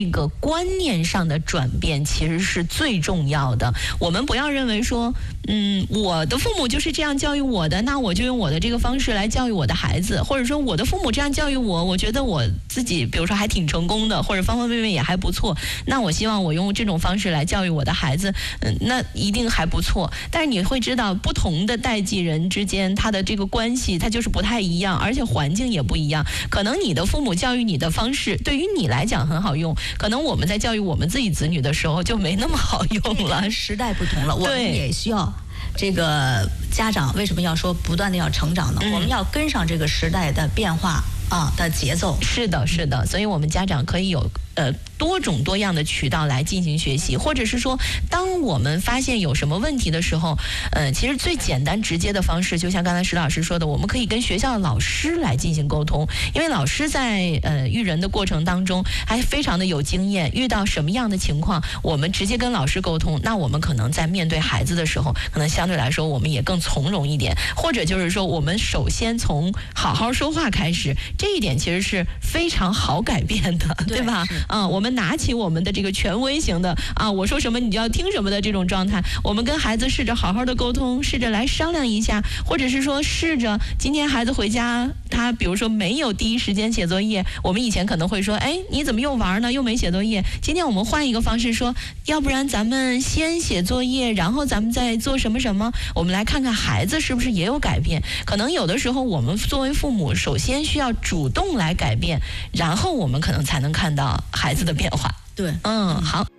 一个观念上的转变其实是最重要的。我们不要认为说，我的父母就是这样教育我的，那我就用我的这个方式来教育我的孩子，或者说我的父母这样教育我，我觉得我自己比如说还挺成功的，或者方方面面也还不错，那我希望我用这种方式来教育我的孩子，那一定还不错。但是你会知道，不同的代际人之间，他的这个关系它就是不太一样，而且环境也不一样。可能你的父母教育你的方式对于你来讲很好用，可能我们在教育我们自己子女的时候就没那么好用了。 时代不同了，我们也需要这个家长为什么要说不断的要成长呢？我们要跟上这个时代的变化的节奏。 是的，是的，所以我们家长可以有多种多样的渠道来进行学习，或者是说，当我们发现有什么问题的时候，其实最简单直接的方式，就像刚才石老师说的，我们可以跟学校的老师来进行沟通，因为老师在育人的过程当中还非常的有经验，遇到什么样的情况，我们直接跟老师沟通，那我们可能在面对孩子的时候，可能相对来说我们也更从容一点，或者就是说，我们首先从好好说话开始，这一点其实是非常好改变的，对吧？我们拿起我们的这个权威型的我说什么你就要听什么的这种状态，我们跟孩子试着好好的沟通，试着来商量一下，或者是说试着今天孩子回家，他比如说没有第一时间写作业，我们以前可能会说，哎，你怎么又玩呢？又没写作业。今天我们换一个方式说，要不然咱们先写作业，然后咱们再做什么什么。我们来看看孩子是不是也有改变。可能有的时候我们作为父母，首先需要主动来改变，然后我们可能才能看到孩子的变化。 对， 好。